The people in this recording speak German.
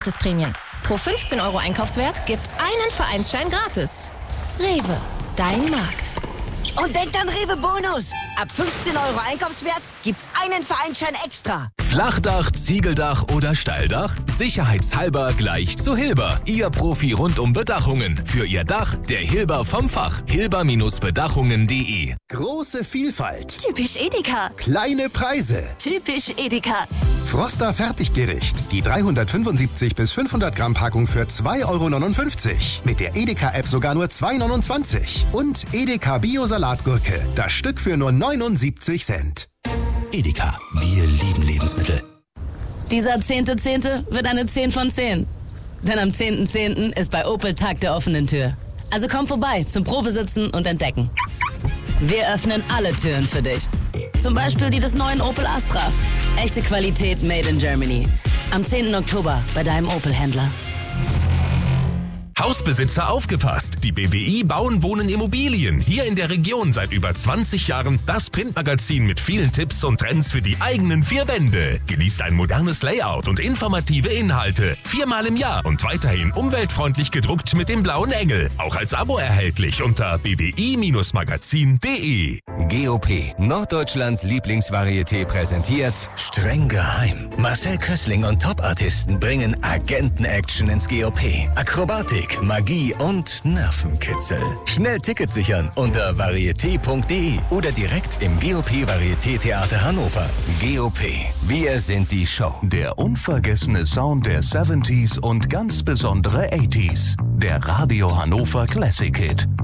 Prämien. Pro 15 € Einkaufswert gibt's einen Vereinsschein gratis. Rewe, dein Markt. Und denkt an Rewe Bonus. Ab 15 € Einkaufswert gibt's einen Vereinsschein extra. Flachdach, Ziegeldach oder Steildach? Sicherheitshalber gleich zu Hilber. Ihr Profi rund um Bedachungen. Für Ihr Dach, der Hilber vom Fach. Hilber-Bedachungen.de. Große Vielfalt. Typisch Edeka. Kleine Preise. Typisch Edeka. Froster Fertiggericht. Die 375 bis 500 Gramm Packung für 2,59 €. Mit der Edeka-App sogar nur 2,29 €. Und Edeka Bio-Salatgurke. Das Stück für nur 79 Cent. Edeka, wir lieben Lebensmittel. Dieser 10.10. wird eine 10 von 10. Denn am 10.10. ist bei Opel Tag der offenen Tür. Also komm vorbei zum Probesitzen und Entdecken. Wir öffnen alle Türen für dich. Zum Beispiel die des neuen Opel Astra. Echte Qualität made in Germany. Am 10. Oktober bei deinem Opel-Händler. Hausbesitzer aufgepasst! Die BWI Bauen, Wohnen, Immobilien. Hier in der Region seit über 20 Jahren das Printmagazin mit vielen Tipps und Trends für die eigenen 4 Wände. Genießt ein modernes Layout und informative Inhalte. 4-mal im Jahr und weiterhin umweltfreundlich gedruckt mit dem blauen Engel. Auch als Abo erhältlich unter bwi-magazin.de. GOP, Norddeutschlands Lieblingsvarieté, präsentiert Streng geheim. Marcel Kössling und Top-Artisten bringen Agenten-Action ins GOP. Akrobatik, Magie und Nervenkitzel. Schnell Tickets sichern unter varieté.de oder direkt im GOP Varieté Theater Hannover. GOP, wir sind die Show. Der unvergessene Sound der 70s und ganz besondere 80s. Der Radio Hannover Classic Hit.